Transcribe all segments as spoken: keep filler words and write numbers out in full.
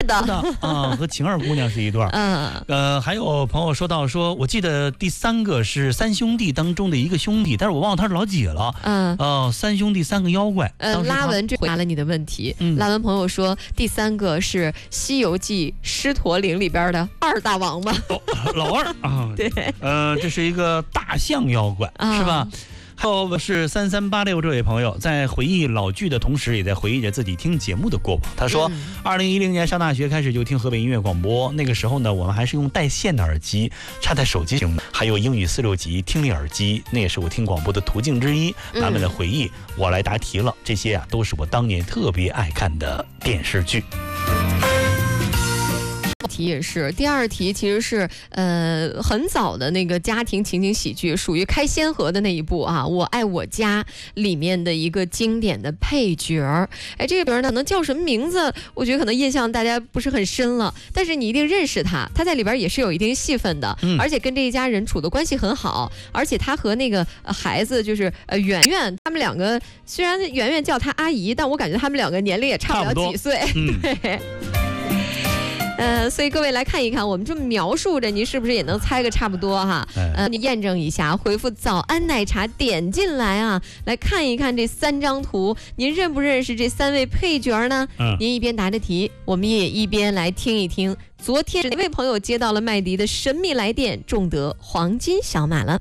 的啊，和晴儿姑娘是一对儿。 嗯， 呃，还有朋友说到说，我记得第三个是三兄弟当中的一个兄弟，但是我忘了他是老几了。 嗯， 哦，三兄弟三个妖怪。 呃，拉文这回答了你的问题。嗯，拉文朋友说第三个是《西游记》狮驼岭里边的二大王吗？ 哦，老二啊。 对， 呃，这是一个大象妖怪，啊、是吧？还有是三三八六这位朋友在回忆老剧的同时，也在回忆着自己听节目的过往。他说，二零一零年上大学开始就听河北音乐广播，那个时候呢，我们还是用带线的耳机插在手机上的，还有英语四六级听力耳机，那也是我听广播的途径之一。咱们的回忆，我来答题了，这些啊都是我当年特别爱看的电视剧。 题也是，第二题其实是呃很早的那个家庭情景喜剧，属于开先河的那一部啊，《我爱我家》里面的一个经典的配角儿。哎，这个角儿呢，可能叫什么名字？我觉得可能印象大家不是很深了，但是你一定认识他，他在里边也是有一定戏份的，嗯、而且跟这一家人处的关系很好，而且他和那个、呃、孩子就是呃圆圆，他们两个虽然圆圆叫他阿姨，但我感觉他们两个年龄也差不了几岁，嗯、对。呃，所以各位来看一看，我们这么描述着，您是不是也能猜个差不多哈？呃，你验证一下，回复早安奶茶点进来啊，来看一看这三张图，您认不认识这三位配角呢？嗯，您一边答着题，我们也一边来听一听，昨天哪位朋友接到了麦迪的神秘来电，中得黄金小马了。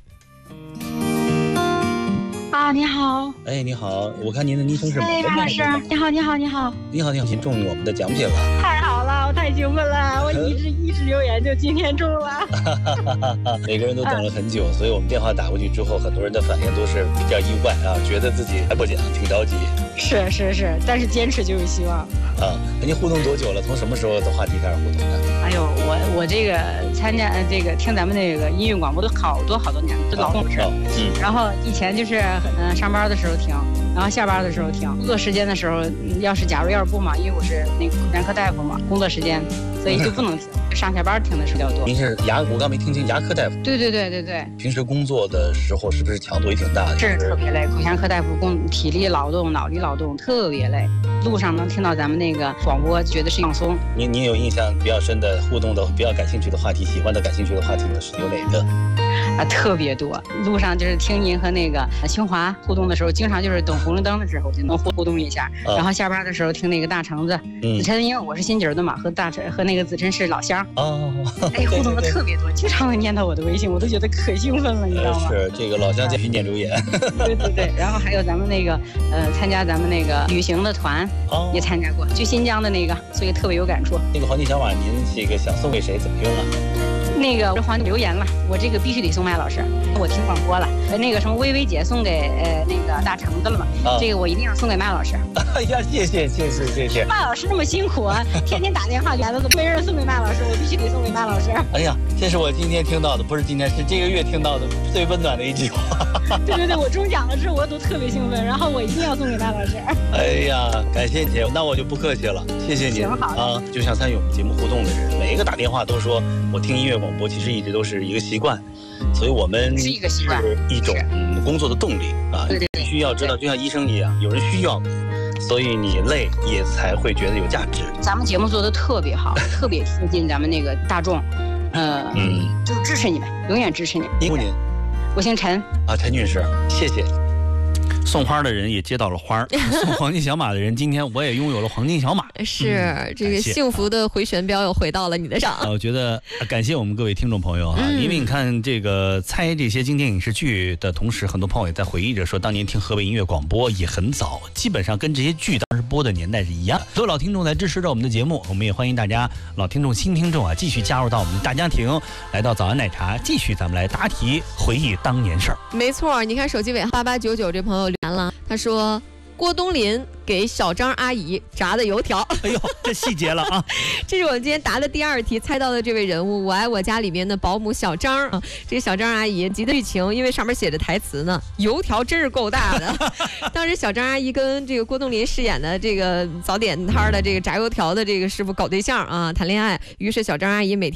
啊，你好。 哎，你好，我看您的昵称是哎，马老师，你好，你好，你好， 你好，你好，您中我们的奖品了， 太好了，我太兴奋了，我一直一直留言，就今天中了。 每个人都等了很久，啊、所以我们电话打过去之后，很多人的反应都是比较意外啊，觉得自己还不奖，挺着急。 是是是，但是坚持就有希望。 啊，您互动多久了？从什么时候的话题开始互动的？ 哎呦，我我这个参加这个听咱们那个音乐广播都好多好多年，都老同事。嗯，然后以前就是嗯、呃、上班的时候听，然后下班的时候听，工作时间的时候，要是假如要是不忙，因为我是那个妇产科大夫嘛，工作时间，所以就不能听，上下班听的是比较多。 您是牙，我刚没听清，牙科大夫。 对对对对对。 平时工作的时候是不是强度也挺大的？ 是特别累，妇产科大夫工体力劳动、脑力劳动特别累。路上能听到咱们那个广播，觉得是放松。 您您有印象比较深的互动的、比较感兴趣的话题、喜欢的、感兴趣的话题是有哪个？ 啊，特别多。路上就是听您和那个清华互动的时候，经常就是等红绿灯的时候就能互动一下。啊、然后下班的时候听那个大橙子、嗯、子琛，因为我是新集的嘛，和大橙和那个子琛是老乡。哦，哎，互动的特别多，经常能念到我的微信，我都觉得可兴奋了，你知道吗？ 是这个老乡继续念留言。 对对对，然后还有咱们那个呃，参加咱们那个旅行的团，哦、也参加过，去新疆的那个，所以特别有感触。 那个黄金小马，您这个想送给谁？怎么用啊？ 那个这黄留言了，我这个必须得送麦老师，我听广播了。那个什么薇薇姐送给呃那个大橙子了嘛，啊、这个我一定要送给麦老师。 哎呀，谢谢谢谢谢谢。 麦老师那么辛苦啊，天天打电话来了都没人送给麦老师，我必须得送给麦老师。 哎呀，这是我今天听到的，不是今天，是这个月听到的最温暖的一句话。 对对对，我中奖了之后我都特别兴奋，然后我一定要送给麦老师。 哎呀，感谢你，那我就不客气了，谢谢你啊！就像参与我们节目互动的人，每一个打电话都说我听音乐广播，其实一直都是一个习惯，所以我们是一个习惯， 是一种嗯工作的动力啊。 对对对， 必须要知道，就像医生一样，有人需要你，所以你累也才会觉得有价值。 咱们节目做的特别好，特别贴近咱们那个大众，呃，嗯，就支持你们，永远支持你们。 您？ 我姓陈啊，陈女士，谢谢。送花的人也接到了花，送黄金小马的人，今天我也拥有了黄金小马。 是、嗯、这个幸福的回旋镖又回到了你的上。 我觉得感谢我们各位听众朋友啊，嗯、因为你看这个猜这些经典影视剧的同时，很多朋友也在回忆着说，当年听河北音乐广播也很早，基本上跟这些剧当时播的年代是一样。所有老听众在支持着我们的节目，我们也欢迎大家老听众、新听众啊，继续加入到我们的大家庭，来到早安奶茶，继续咱们来答题，回忆当年事儿。 没错，你看手机尾号八八九九这朋友留言了，他说郭冬临给小张阿姨炸的油条。 哎呦，这细节了啊！ 这是我们今天答的第二题，猜到的这位人物，我爱我家里面的保姆小张啊。这个小张阿姨记得剧情，因为上面写着台词呢，油条真是够大的。当时小张阿姨跟这个郭冬临饰演的这个早点摊的这个炸油条的这个师傅搞对象啊，谈恋爱，于是小张阿姨每天